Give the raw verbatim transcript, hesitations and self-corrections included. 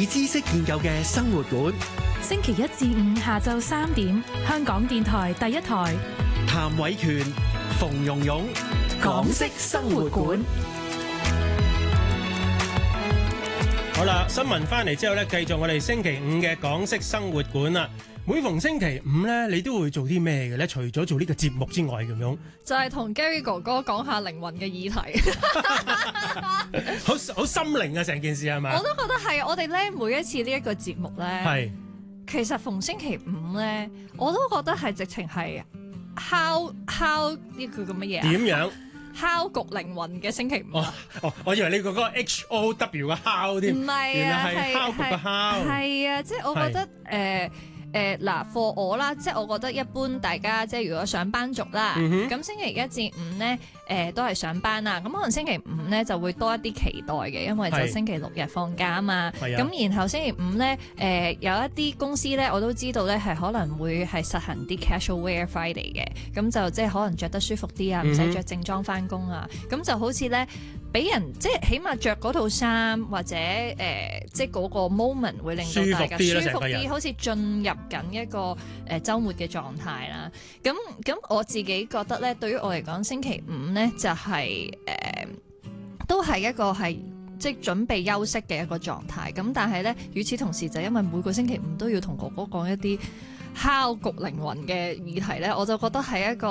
知識研究嘅生活館， 星期一至五下晝三點，香港電台第一台。 譚偉權、馮蓉蓉，港式生活館。 好啦，新聞翻嚟之後咧，繼續我哋星期五嘅港式生活館啦。每逢星期五咧，你都會做啲咩嘅咧？除咗做呢個節目之外，咁樣就係同 Gary 哥哥講下靈魂嘅議題， 好好心靈啊！成件事係咪？ 我都覺得係。我哋咧每一次呢一個節目咧， 係其實逢星期五咧，我都覺得係直情係敲敲呢個叫乜嘢啊？ 點樣？ 敲局靈魂嘅星期五啊！ 哦，我以為你嗰個 H O W 嘅敲添， 唔係啊， 原來係敲局嘅敲。 係啊，即係我覺得誒。誒嗱，for 我啦，即係我覺得一般大家即係如果上班族啦，咁、嗯、哼星期一至五咧，誒、呃、都係上班啦，咁可能星期五咧就會多一啲期待嘅，因為就星期六日放假啊嘛，咁是然後星期五咧，誒、呃、有一啲公司咧我都知道咧係可能會係實行啲 casual wear Friday 嘅，咁就即係可能着得舒服啲啊，唔使着正裝翻工啊，咁、嗯、哼就好似咧俾人即係起碼着嗰套衫或者誒、呃、即係嗰個 moment 會令到大家舒服啲，好似進入緊一個誒週末嘅狀態啦，咁咁我自己覺得咧，對於我嚟講，星期五咧就係、是、誒、呃、都係一個係即係準備休息嘅一個狀態。咁但係咧，與此同時就因為每個星期五都要同哥哥講一啲敲局靈魂嘅議題咧，我就覺得係一個